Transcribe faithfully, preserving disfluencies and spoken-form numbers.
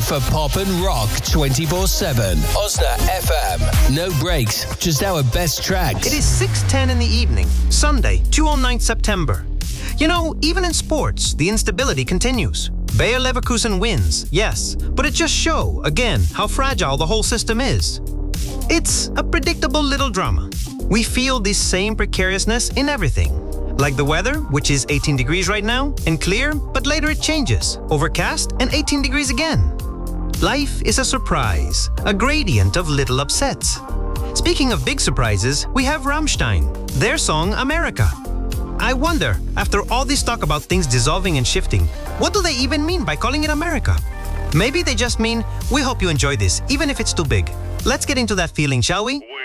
for pop and rock twenty-four seven. Osna F M. No breaks, just our best tracks. It is six ten in the evening, Sunday, the twenty-ninth of September. You know, even in sports, the instability continues. Bayer Leverkusen wins, yes, but it just shows, again, how fragile the whole system is. It's a predictable little drama. We feel this same precariousness in everything. Like the weather, which is eighteen degrees right now, and clear, but later it changes. Overcast and eighteen degrees again. Life is a surprise, a gradient of little upsets. Speaking of big surprises, we have Rammstein, their song America. I wonder, after all this talk about things dissolving and shifting, what do they even mean by calling it America? Maybe they just mean, we hope you enjoy this, even if it's too big. Let's get into that feeling, shall we?